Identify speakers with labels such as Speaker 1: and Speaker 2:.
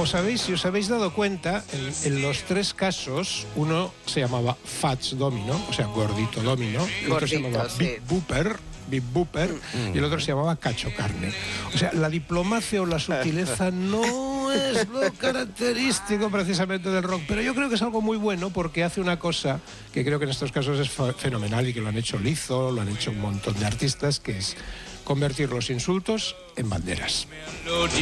Speaker 1: si os habéis dado cuenta, en los tres casos, uno se llamaba Fats Domino, o sea, Gordito Domino, el otro se llamaba Big Booper, y el otro se llamaba Cacho Carne. O sea, la diplomacia o la sutileza no es lo característico precisamente del rock, pero yo creo que es algo muy bueno porque hace una cosa que creo que en estos casos es fenomenal y que lo han hecho Lizzo, lo han hecho un montón de artistas, que es convertir los insultos en banderas.